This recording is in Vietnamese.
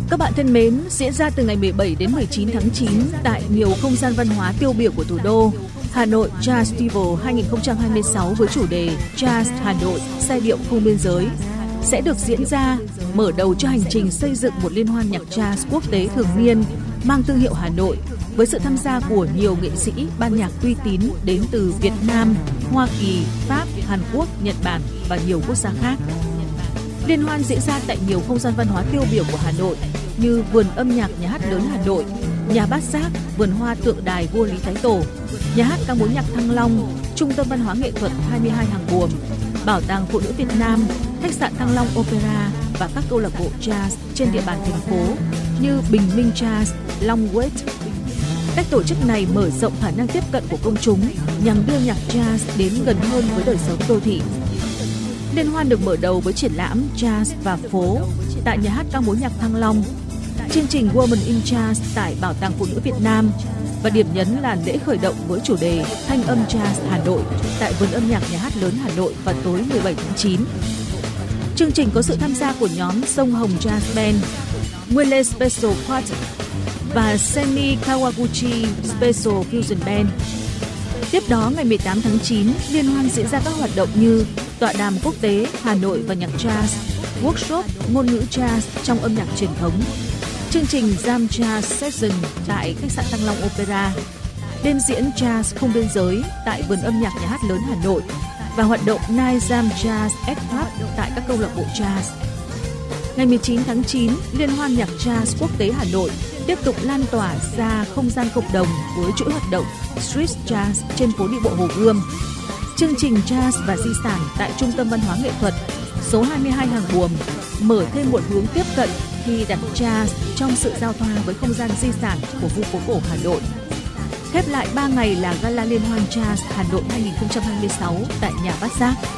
Các bạn thân mến, diễn ra từ ngày 17 đến 19 tháng 9 tại nhiều không gian văn hóa tiêu biểu của thủ đô. Hà Nội Jazz Festival 2026 với chủ đề Jazz Hà Nội, giai điệu không biên giới sẽ được diễn ra, mở đầu cho hành trình xây dựng một liên hoan nhạc jazz quốc tế thường niên mang thương hiệu Hà Nội với sự tham gia của nhiều nghệ sĩ, ban nhạc uy tín đến từ Việt Nam, Hoa Kỳ, Pháp, Hàn Quốc, Nhật Bản và nhiều quốc gia khác. Liên hoan diễn ra tại nhiều không gian văn hóa tiêu biểu của Hà Nội như Vườn âm nhạc Nhà hát lớn Hà Nội, Nhà Bát Giác, Vườn hoa Tượng đài Vua Lý Thái Tổ, Nhà hát ca mối nhạc Thăng Long, Trung tâm Văn hóa Nghệ thuật 22 Hàng Buồm, Bảo tàng Phụ nữ Việt Nam, Khách sạn Thăng Long Opera và các câu lạc bộ jazz trên địa bàn thành phố như Bình Minh Jazz, Long Wait. Cách tổ chức này mở rộng khả năng tiếp cận của công chúng nhằm đưa nhạc jazz đến gần hơn với đời sống đô thị. Liên hoan được mở đầu với triển lãm Jazz và phố tại Nhà hát ca mối nhạc Thăng Long, chương trình Women in Jazz tại Bảo tàng Phụ nữ Việt Nam và điểm nhấn là lễ khởi động với chủ đề Thanh âm Jazz Hà Nội tại Vườn âm nhạc Nhà hát lớn Hà Nội vào tối 17 tháng 9. Chương trình có sự tham gia của nhóm Sông Hồng Jazz Band, Wille Special Quartet và Semi Kawaguchi Special Fusion Band. Tiếp đó, ngày 18 tháng 9, liên hoan diễn ra các hoạt động như tọa đàm quốc tế Hà Nội và nhạc jazz, workshop ngôn ngữ jazz trong âm nhạc truyền thống, chương trình Jam Jazz Session tại khách sạn Thăng Long Opera, đêm diễn jazz không biên giới tại Vườn âm nhạc Nhà hát lớn Hà Nội và hoạt động Night Jam Jazz at Club tại các câu lạc bộ jazz. Ngày 19 tháng 9, Liên hoan nhạc jazz quốc tế Hà Nội tiếp tục lan tỏa ra không gian cộng đồng với chuỗi hoạt động Street Jazz trên phố đi bộ Hồ Gươm, chương trình Jazz và di sản tại Trung tâm Văn hóa Nghệ thuật số 22 Hàng Buồm mở thêm một hướng tiếp cận khi đặt jazz trong sự giao thoa với không gian di sản của khu phố cổ Hà Nội. Khép lại 3 ngày là Gala Liên hoan Jazz Hà Nội 2026 tại Nhà Bát Giác.